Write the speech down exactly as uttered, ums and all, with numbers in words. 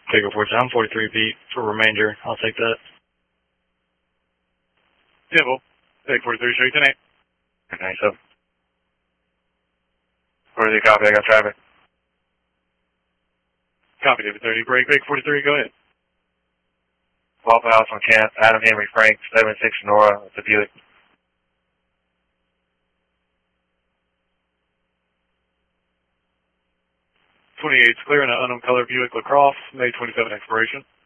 Figure four, I'm forty-three feet for remainder. I'll take that. Temple, take forty-three, show you ten eight. Okay, so. forty-three, copy, I got traffic. Copy, David thirty, break, break forty-three, go ahead. Waffle House on Camp, Adam Henry Frank, seven six Nora, it's a Buick. twenty-eight's clear in an unknown color Buick LaCrosse, May twenty-seventh expiration.